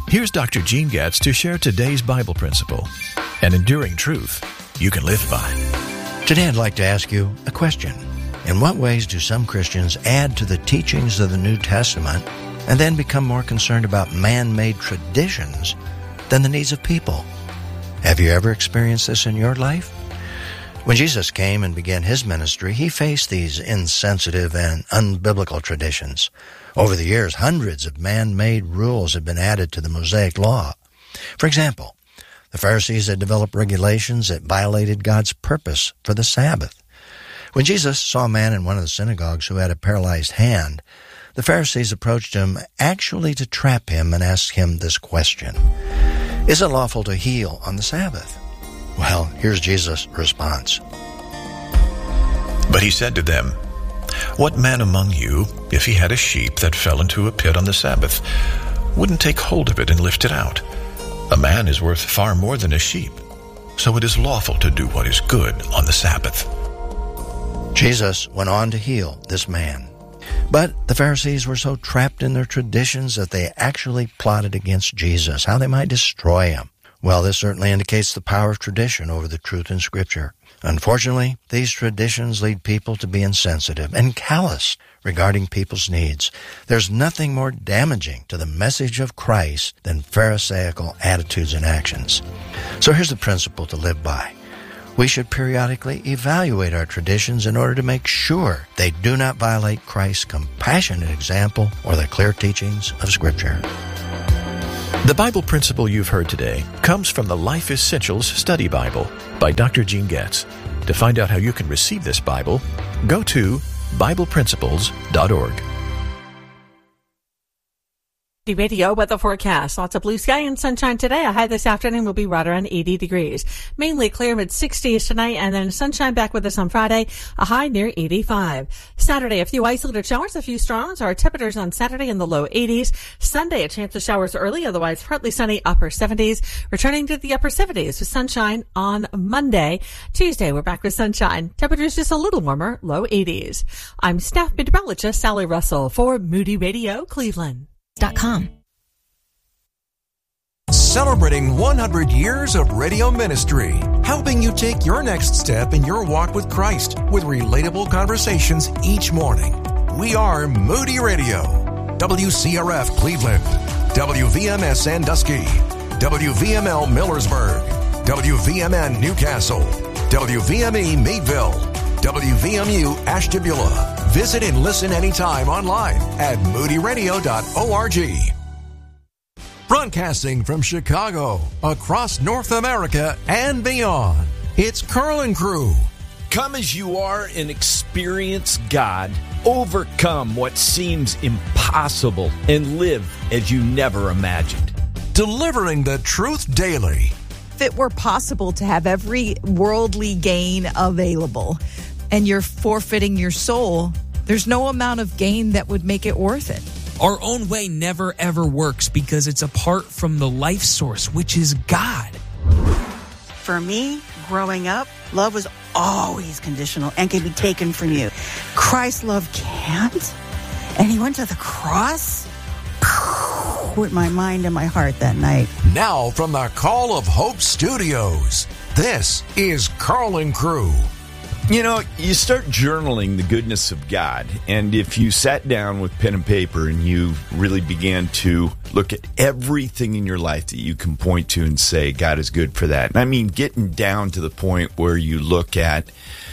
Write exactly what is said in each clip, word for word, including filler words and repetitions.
Here's Doctor Gene Gatz to share today's Bible principle, an enduring truth you can live by. Today I'd like to ask you a question. In what ways do some Christians add to the teachings of the New Testament and then become more concerned about man-made traditions than the needs of people? Have you ever experienced this in your life? When Jesus came and began his ministry, he faced these insensitive and unbiblical traditions. Over the years, hundreds of man-made rules have been added to the Mosaic Law. For example, the Pharisees had developed regulations that violated God's purpose for the Sabbath. When Jesus saw a man in one of the synagogues who had a paralyzed hand, the Pharisees approached him actually to trap him and ask him this question: Is it lawful to heal on the Sabbath? Well, here's Jesus' response. But he said to them, What man among you, if he had a sheep that fell into a pit on the Sabbath, wouldn't take hold of it and lift it out? A man is worth far more than a sheep. So it is lawful to do what is good on the Sabbath. Jesus went on to heal this man. But the Pharisees were so trapped in their traditions that they actually plotted against Jesus, how they might destroy him. Well, this certainly indicates the power of tradition over the truth in Scripture. Unfortunately, these traditions lead people to be insensitive and callous regarding people's needs. There's nothing more damaging to the message of Christ than Pharisaical attitudes and actions. So here's the principle to live by. We should periodically evaluate our traditions in order to make sure they do not violate Christ's compassionate example or the clear teachings of Scripture. The Bible principle you've heard today comes from the Life Essentials Study Bible by Doctor Gene Gatz. To find out how you can receive this Bible, go to Bible Principles dot org. Radio weather forecast. Lots of blue sky and sunshine today. A high this afternoon will be right around eighty degrees. Mainly clear mid sixties tonight, and then sunshine back with us on Friday. A high near eighty-five. Saturday, a few isolated showers, a few strong ones. Our temperatures on Saturday in the low eighties. Sunday, a chance of showers early, otherwise partly sunny, upper seventies. Returning to the upper seventies with sunshine on Monday. Tuesday, we're back with sunshine. Temperatures just a little warmer, low eighties. I'm staff meteorologist Sally Russell for Moody Radio, Cleveland. Com. Celebrating one hundred years of radio ministry, helping you take your next step in your walk with Christ with relatable conversations each morning. We are Moody Radio, W C R F Cleveland, W V M S Sandusky, W V M L Millersburg, W V M N Newcastle, W V M E Meadville, W V M U Ashtabula. Visit and listen anytime online at moody radio dot org. Broadcasting from Chicago, across North America and beyond, it's Carl and Crew. Come as you are and experience God. Overcome what seems impossible and live as you never imagined. Delivering the truth daily. If it were possible to have every worldly gain available and you're forfeiting your soul, there's no amount of gain that would make it worth it. Our own way never ever works because it's apart from the life source, which is God. For me, growing up, love was always conditional and can be taken from you. Christ's love can't. And he went to the cross with my mind and my heart that night. Now from the Call of Hope Studios, this is Carl and Crew. You know, you start journaling the goodness of God, and if you sat down with pen and paper and you really began to look at everything in your life that you can point to and say, God is good for that. And I mean, getting down to the point where you look at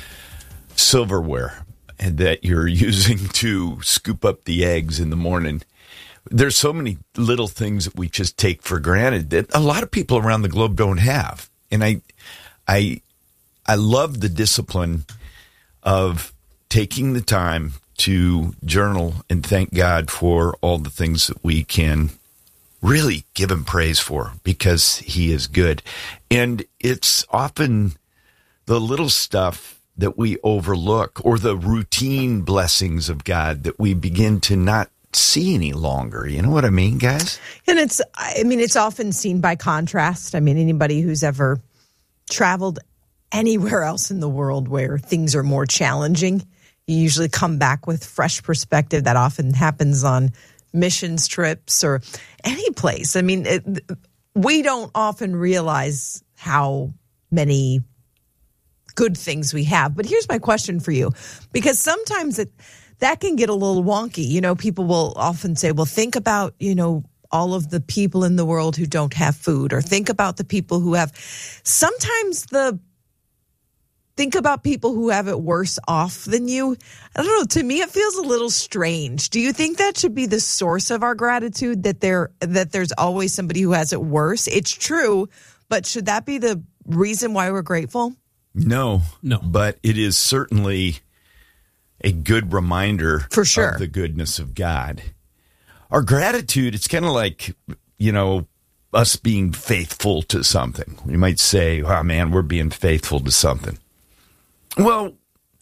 silverware and that you're using to scoop up the eggs in the morning. There's so many little things that we just take for granted that a lot of people around the globe don't have. And I, I, I love the discipline of taking the time to journal and thank God for all the things that we can really give him praise for because he is good. And it's often the little stuff that we overlook or the routine blessings of God that we begin to not see any longer. You know what I mean, guys? And it's, I mean, it's often seen by contrast. I mean, anybody who's ever traveled anywhere else in the world where things are more challenging, you usually come back with fresh perspective. That often happens on missions trips or any place. I mean, it, we don't often realize how many good things we have. But here's my question for you, because sometimes it that can get a little wonky. You know, people will often say, well, think about, you know, all of the people in the world who don't have food, or think about the people who have. Sometimes the think about people who have it worse off than you. I don't know. To me, it feels a little strange. Do you think that should be the source of our gratitude, that there that there's always somebody who has it worse? It's true, but should that be the reason why we're grateful? No, no. But it is certainly a good reminder for sure of the goodness of God. Our gratitude, it's kind of like, you know, us being faithful to something. We might say, oh, man, we're being faithful to something. Well,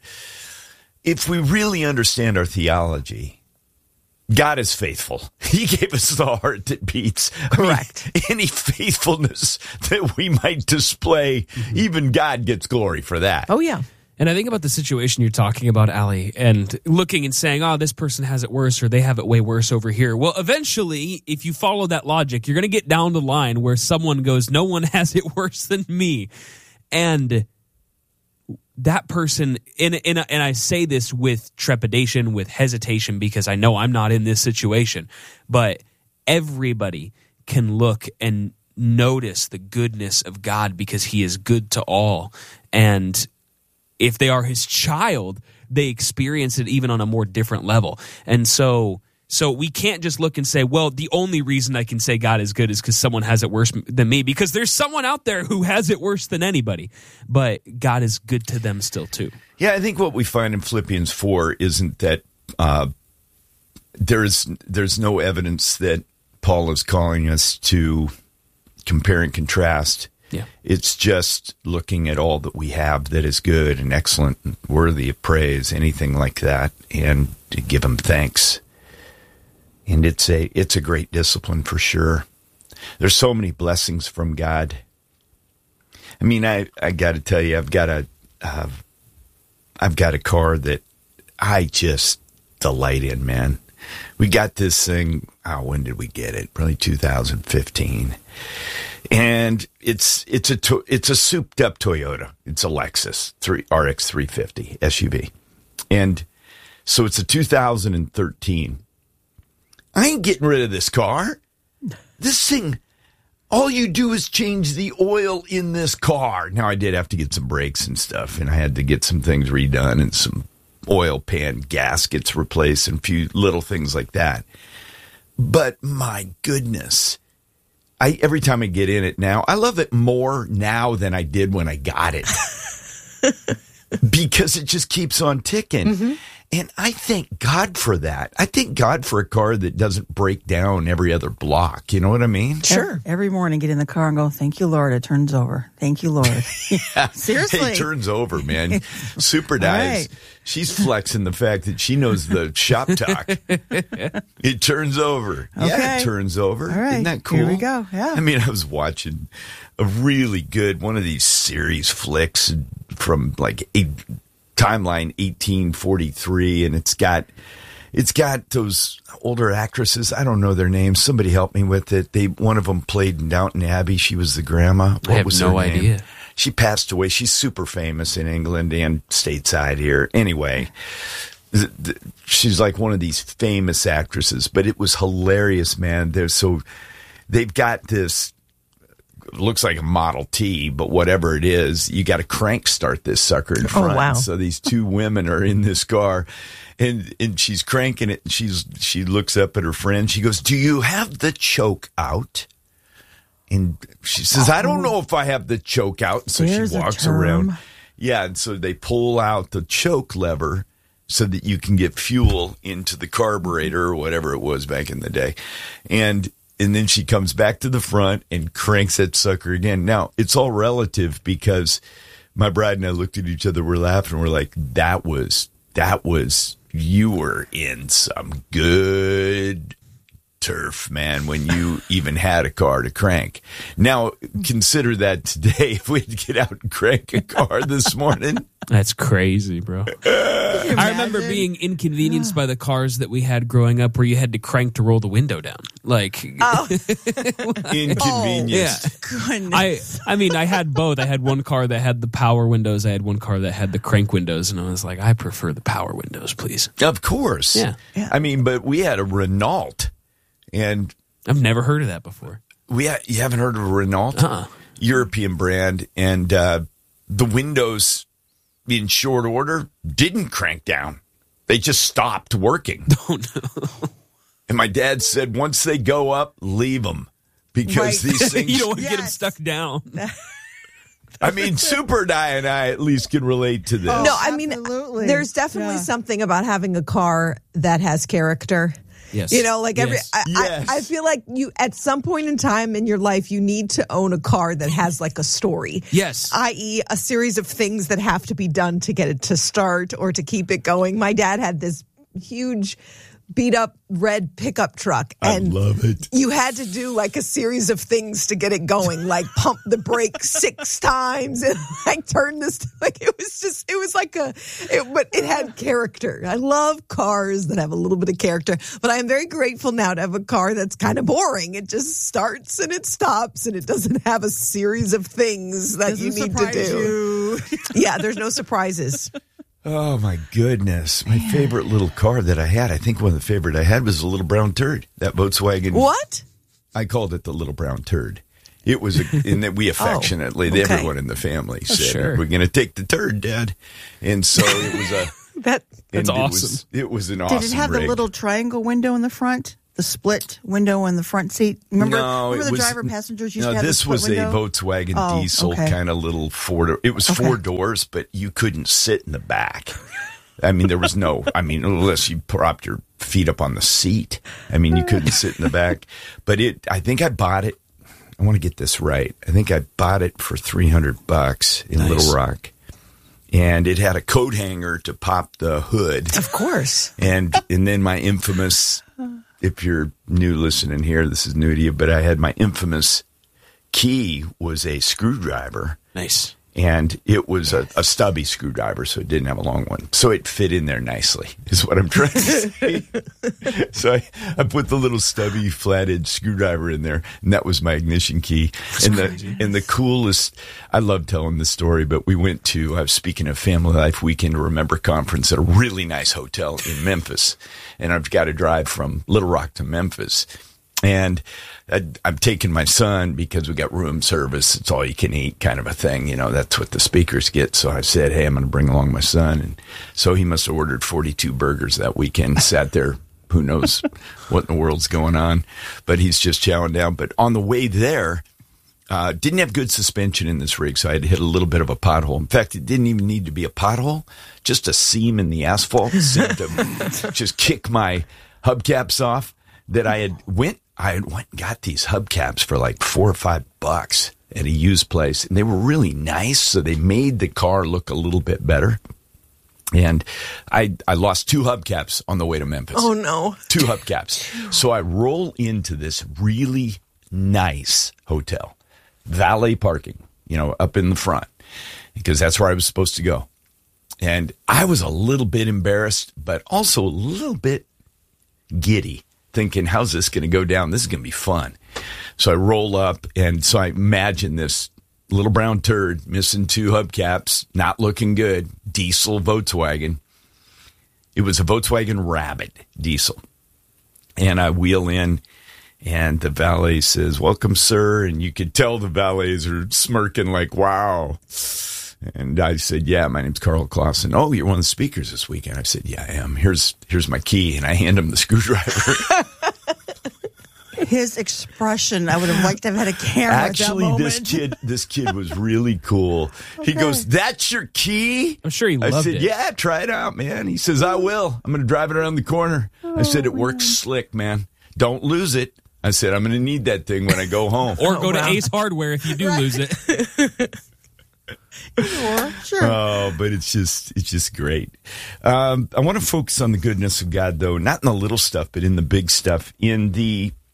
if we really understand our theology, God is faithful. He gave us the heart that beats. Correct. I mean, any faithfulness that we might display, mm-hmm. even God gets glory for that. Oh, yeah. And I think about the situation you're talking about, Allie, and looking and saying, oh, this person has it worse, or they have it way worse over here. Well, eventually, if you follow that logic, you're going to get down the line where someone goes, no one has it worse than me. And that person, and, and, and I say this with trepidation, with hesitation, because I know I'm not in this situation, but everybody can look and notice the goodness of God because he is good to all. And if they are his child, they experience it even on a more different level. And so so we can't just look and say, well, the only reason I can say God is good is because someone has it worse than me, because there's someone out there who has it worse than anybody. But God is good to them still, too. Yeah, I think what we find in Philippians four isn't that uh, there's there's no evidence that Paul is calling us to compare and contrast. Yeah. It's just looking at all that we have that is good and excellent and worthy of praise, anything like that, and to give him thanks. And it's a it's a great discipline for sure. There's so many blessings from God. I mean, I, I got to tell you, I've got a uh, I've got a car that I just delight in, man. We got this thing. Oh, when did we get it? Probably two thousand fifteen. And it's it's a to, it's a souped up Toyota. It's a Lexus R X three fifty S U V, and so it's a two thousand thirteen. I ain't getting rid of this car. This thing, all you do is change the oil in this car. Now, I did have to get some brakes and stuff, and I had to get some things redone and some oil pan gaskets replaced and a few little things like that. But my goodness, I every time I get in it now, I love it more now than I did when I got it. Because it just keeps on ticking. Mm-hmm. And I thank God for that. I thank God for a car that doesn't break down every other block. You know what I mean? Sure. Every morning, get in the car and go, thank you, Lord. It turns over. Thank you, Lord. Yeah. Seriously. It turns over, man. Super Dives. Right. She's flexing the fact that she knows the shop talk. It turns over. Okay. Yeah, it turns over. All right. Isn't that cool? Here we go. Yeah. I mean, I was watching a really good, one of these series flicks from like eight, Timeline eighteen forty-three, and it's got it's got those older actresses. I don't know their names. Somebody help me with it. They one of them played in Downton Abbey. She was the grandma. What I have was no her name? idea. She passed away. She's super famous in England and stateside here. Anyway, th- th- she's like one of these famous actresses. But it was hilarious, man. There's so they've got this. Looks like a Model T, but whatever it is, you got to crank start this sucker in front. Oh, wow. So these two women are in this car, and and she's cranking it. And she's she looks up at her friend. She goes, "Do you have the choke out?" And she says, oh. "I don't know if I have the choke out." And so There's she walks a term. around. Yeah, and so they pull out the choke lever so that you can get fuel into the carburetor or whatever it was back in the day, and. And then she comes back to the front and cranks that sucker again. Now, it's all relative because my bride and I looked at each other, we're laughing, we're like, that was, that was, you were in some good turf, man, when you even had a car to crank. Now, consider that today, if we'd get out and crank a car this morning. That's crazy, bro. I remember being inconvenienced by the cars that we had growing up where you had to crank to roll the window down. Like, Oh, Inconvenienced. goodness. I I mean, I had both. I had one car that had the power windows. I had one car that had the crank windows. And I was like, I prefer the power windows, please. Of course. Yeah. Yeah. I mean, but we had a Renault, and I've never heard of that before. we ha- you haven't heard of a Renault? Uh-uh. European brand, and uh, the windows in short order didn't crank down. They just stopped working. Oh, no. And my dad said, once they go up, leave them. Because Right. these things, You don't want to get them Yes. stuck down. I mean, Super Di and I at least can relate to this. No, I mean, Absolutely. there's definitely Yeah. something about having a car that has character. Yes. You know, like every, Yes. I, Yes. I, I feel like you, at some point in time in your life, you need to own a car that has like a story. Yes. that is, a series of things that have to be done to get it to start or to keep it going. My dad had this huge beat up red pickup truck, and love it. you had to do like a series of things to get it going, like pump the brake six times and like turn this, like it was just, it was like a, it, but it had character. I love cars that have a little bit of character, but I am very grateful now to have a car that's kind of boring. It just starts and it stops and it doesn't have a series of things that Doesn't you need to surprise do. you. Yeah, there's no surprises. Oh, my goodness. My favorite little car that I had, I think one of the favorite I had was a little brown turd. That Volkswagen. What? I called it the little brown turd. It was, a, in that we affectionately, okay. everyone in the family said, sure. we're going to take the turd, Dad. And so it was a. That and That's it awesome. Was, it was an awesome Did it have rig. the little triangle window in the front? The split window in the front seat? Remember, No, remember it the was, driver passengers used no, to have the this split was window? a Volkswagen Oh, diesel okay. kind of little four door. It was four doors, but you couldn't sit in the back. I mean, there was no, I mean, unless you propped your feet up on the seat. I mean, you couldn't sit in the back. But it, I think I bought it. I want to get this right. I think I bought it for three hundred bucks in Nice. Little Rock. And it had a coat hanger to pop the hood. of course. And and then my infamous, if you're new listening here, this is new to you, but I had my infamous key was a screwdriver, Nice. and it was a, a stubby screwdriver, so it didn't have a long one. So it fit in there nicely, is what I'm trying to say. So I, I put the little stubby flat-edge screwdriver in there, and that was my ignition key. and the and the coolest, I love telling this story, but we went to, I was speaking of Family Life Weekend to Remember conference at a really nice hotel in Memphis, and I've got to drive from Little Rock to Memphis. And I, I'm taking my son because we got room service. It's all you can eat kind of a thing. You know, that's what the speakers get. So I said, hey, I'm going to bring along my son. And so he must have ordered forty-two burgers that weekend, sat there. Who knows what in the world's going on, but he's just chowing down. But on the way there, uh, didn't have good suspension in this rig. So I had to hit a little bit of a pothole. In fact, it didn't even need to be a pothole, just a seam in the asphalt seemed to just kick my hubcaps off that I had went. I went and got these hubcaps for like four or five bucks at a used place, and they were really nice, so they made the car look a little bit better. And I I lost two hubcaps on the way to Memphis. Oh, no. Two hubcaps. So I roll into this really nice hotel, valet parking, you know, up in the front, because that's where I was supposed to go. And I was a little bit embarrassed, but also a little bit giddy, thinking, how's this going to go down? This is going to be fun. So I roll up, and so I imagine this little brown turd missing two hubcaps, not looking good, diesel Volkswagen. It was a Volkswagen Rabbit diesel. And I wheel in, and the valet says, welcome, sir. And you could tell the valets are smirking like, wow. And I said, yeah, my name's Carl Clausen. Oh, you're one of the speakers this weekend. I said, yeah, I am. Here's here's my key. And I hand him the screwdriver. His expression, I would have liked to have had a camera Actually, at that this moment. kid this kid was really cool. He goes, that's your key? I'm sure he I loved said, it. yeah, try it out, man. He says, I will. I'm going to drive it around the corner. I said, it works slick, man. Don't lose it. I said, I'm going to need that thing when I go home. Or go to Ace Hardware if you do lose it. Sure, sure. Oh, but it's just it's just great. Um, I want to focus on the goodness of God, though, not in the little stuff, but in the big stuff. In the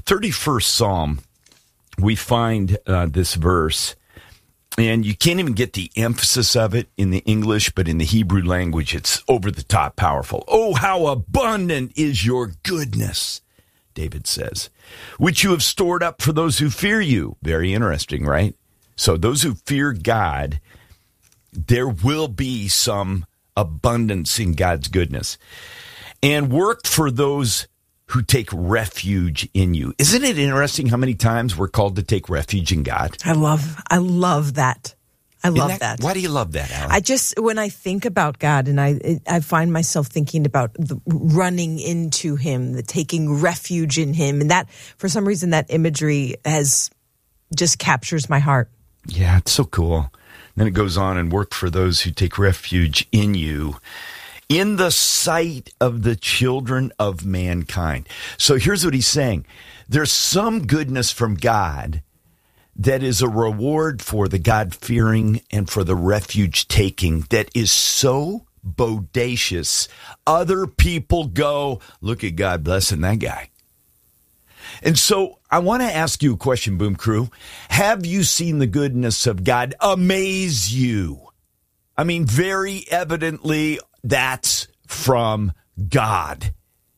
thirty-first Psalm, we find uh, this verse, and you can't even get the emphasis of it in the English, but in the Hebrew language, it's over the top powerful. Oh, how abundant is your goodness, David says, which you have stored up for those who fear you. Very interesting, right? So those who fear God, there will be some abundance in God's goodness. And work for those who take refuge in you. Isn't it interesting how many times we're called to take refuge in God? I love, I love that. I love that, that. Why do you love that, Alan? I just, when I think about God, and I I find myself thinking about the running into him, the taking refuge in him. And that, for some reason, that imagery has just captures my heart. Yeah, it's so cool. Then it goes on, and work for those who take refuge in you, in the sight of the children of mankind. So here's what he's saying. There's some goodness from God that is a reward for the God-fearing and for the refuge-taking that is so bodacious. Other people go, look at God blessing that guy. And so I want to ask you a question, Boom Crew. Have you seen the goodness of God amaze you? I mean, very evidently, that's from God.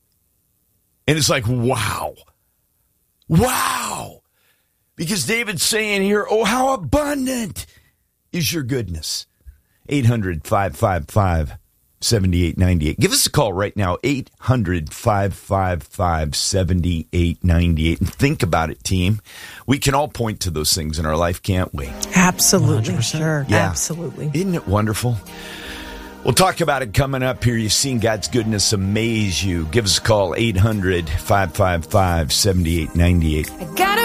And it's like, wow. Wow. Because David's saying here, oh, how abundant is your goodness. eight hundred, five five five, seven eight nine eight. Give us a call right now, eight hundred, five five five, seven eight nine eight. And think about it, team. We can all point to those things in our life, can't we? Absolutely. one hundred percent. Sure. Yeah. Absolutely. Isn't it wonderful? We'll talk about it coming up here. You've seen God's goodness amaze you. Give us a call, eight hundred, five five five, seven eight nine eight. Got